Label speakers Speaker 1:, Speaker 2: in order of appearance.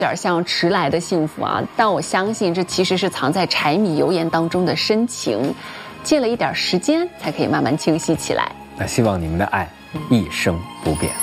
Speaker 1: 点像迟来的幸福啊，但我相信这其实是藏在柴米油盐当中的深情，借了一点时间才可以慢慢清晰起来。
Speaker 2: 那希望你们的爱一生不变。